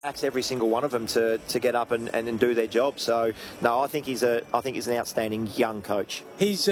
backs every single one of them to get up and do their job. So no, I think he's an outstanding young coach. He's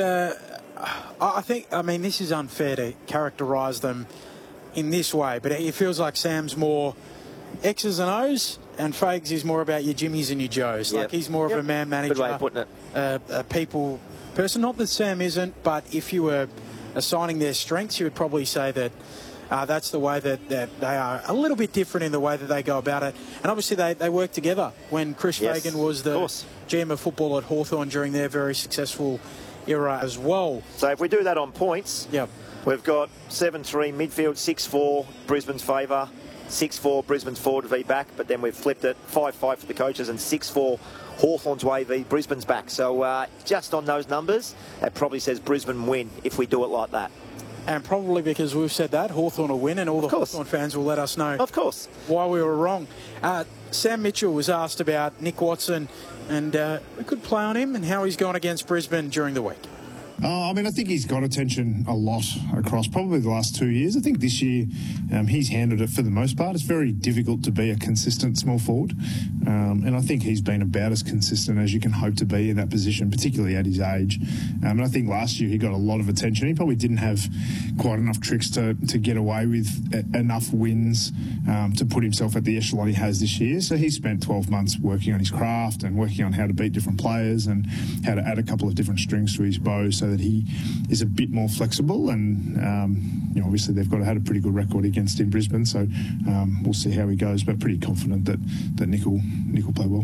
I mean this is unfair to characterise them in this way, but it feels like Sam's more X's and O's, and Fags is more about your Jimmies and your Joes. Like he's more of a man manager, good way of putting it. A people person. Not that Sam isn't, but if you were assigning their strengths, you would probably say that that's the way that they are a little bit different in the way that they go about it. And obviously they work together when Chris Fagan was the GM of football at Hawthorn during their very successful era as well. So if we do that on points, we've got 7-3 midfield, 6-4 Brisbane's favour, 6-4 Brisbane's forward v back, but then we've flipped it 5-5 for the coaches and 6-4 Hawthorn's way v Brisbane's back. So just on those numbers, it probably says Brisbane win if we do it like that. And probably because we've said that, Hawthorn will win, and all the Hawthorn fans will let us know why we were wrong. Sam Mitchell was asked about Nick Watson and a good play on him and how he's gone against Brisbane during the week. I mean, I think he's got attention a lot across probably the last 2 years. I think this year he's handled it for the most part. It's very difficult to be a consistent small forward. And I think he's been about as consistent as you can hope to be in that position, particularly at his age. And I think last year he got a lot of attention. He probably didn't have quite enough tricks to get away with enough wins to put himself at the echelon he has this year. So he spent 12 months working on his craft and working on how to beat different players and how to add a couple of different strings to his bow so that he is a bit more flexible, and obviously they've had a pretty good record against in Brisbane, so we'll see how he goes, but pretty confident that Nick will play well.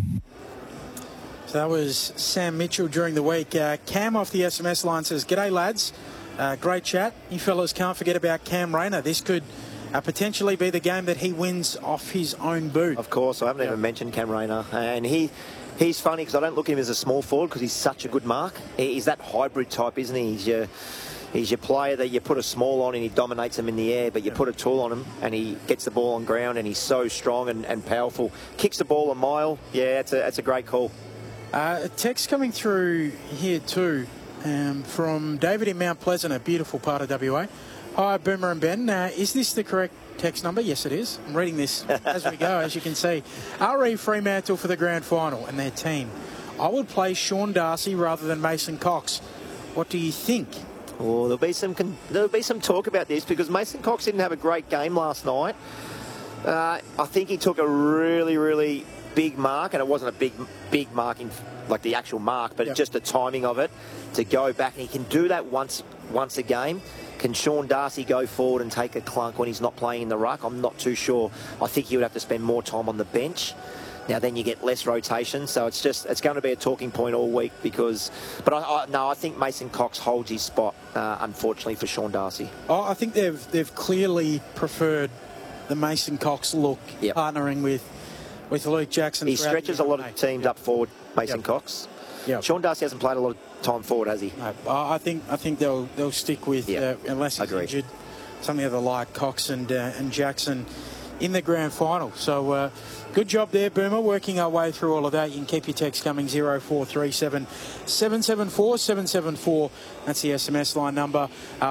So that was Sam Mitchell during the week. Cam off the SMS line says, "G'day lads, great chat. You fellas can't forget about Cam Rayner. This could potentially be the game that he wins off his own boot." Of course, I haven't even mentioned Cam Rayner, and He's funny because I don't look at him as a small forward because he's such a good mark. He's that hybrid type, isn't he? He's your player that you put a small on and he dominates them in the air, but you put a tall on him and he gets the ball on ground and he's so strong and powerful. Kicks the ball a mile. Yeah, it's a great call. A text coming through here too from David in Mount Pleasant, a beautiful part of WA. Hi, Boomer and Ben. Is this the correct text number? Yes, it is. I'm reading this as we go, as you can see. RE Fremantle for the grand final and their team. I would play Sean Darcy rather than Mason Cox. What do you think? Oh, there'll be some talk about this because Mason Cox didn't have a great game last night. I think he took a really, really big mark, and it wasn't a big marking like the actual mark, but just the timing of it to go back. And he can do that once a game. Can Sean Darcy go forward and take a clunk when he's not playing in the ruck? I'm not too sure. I think he would have to spend more time on the bench. Now then you get less rotation, so it's going to be a talking point all week but I think Mason Cox holds his spot, unfortunately, for Sean Darcy. I think they've clearly preferred the Mason Cox look, partnering with Luke Jackson. He stretches a lot of teams up forward, Mason Cox. Sean Darcy hasn't played a lot of time forward, has he? No, I think they'll stick with unless he's injured, something of the like Cox and Jackson in the grand final. So good job there, Boomer, working our way through all of that. You can keep your text coming 0437 774 774. That's the SMS line number.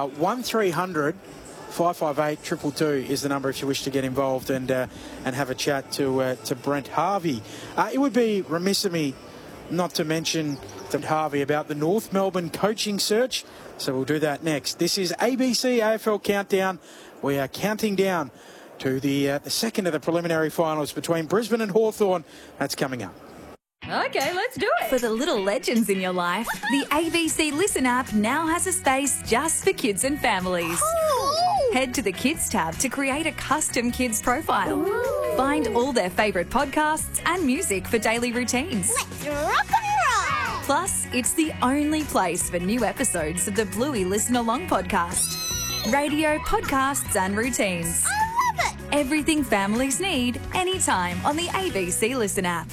1300 558 222 is the number if you wish to get involved and have a chat to Brent Harvey. It would be remiss of me not to mention to Harvey about the North Melbourne coaching search. So we'll do that next. This is ABC AFL Countdown. We are counting down to the second of the preliminary finals between Brisbane and Hawthorn. That's coming up. Okay, let's do it. For the little legends in your life, the ABC Listen app now has a space just for kids and families. Ooh. Head to the Kids tab to create a custom kids profile. Ooh. Find all their favourite podcasts and music for daily routines. Let's rock and roll. Plus, it's the only place for new episodes of the Bluey Listen Along podcast. Radio, podcasts and routines. I love it. Everything families need, anytime on the ABC Listen app.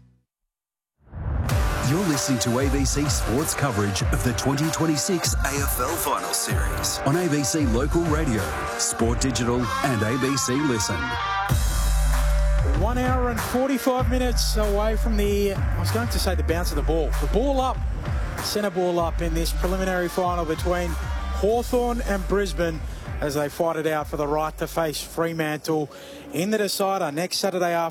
You're listening to ABC Sports coverage of the 2026 AFL Finals Series on ABC Local Radio, Sport Digital and ABC Listen. 1 hour and 45 minutes away from I was going to say the bounce of the ball. The ball up, centre ball up in this preliminary final between Hawthorn and Brisbane as they fight it out for the right to face Fremantle in the decider next Saturday afternoon.